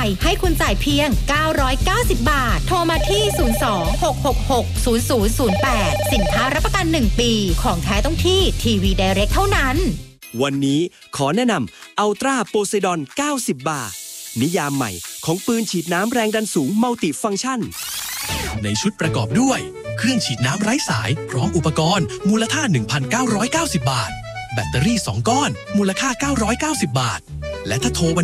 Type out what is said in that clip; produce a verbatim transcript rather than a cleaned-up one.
ม่ให้คุณจ่ายเพียงเก้าร้อยเก้าสิบบาทโทรมาที่ศูนย์ สอง หก หก หก ศูนย์ ศูนย์ ศูนย์ แปดสินค้ารับประกันหนึ่งปีของแท้ต้องที่ทีวี Direct เท่านั้นวันนี้ขอแนะนำอัลตราโพไซดอนเก้าสิบบาทนิยามใหม่ของปืนฉีดน้ำแรงดันสูงมัลติฟังก์ชันในชุดประกอบด้วยเครื่องฉีดน้ำไร้สายพร้อมอุปกรณ์มูลค่า หนึ่งพันเก้าร้อยเก้าสิบ บาทแบตเตอรี่สองก้อนมูลค่าเก้าร้อยเก้าสิบบาทและถ้าโทร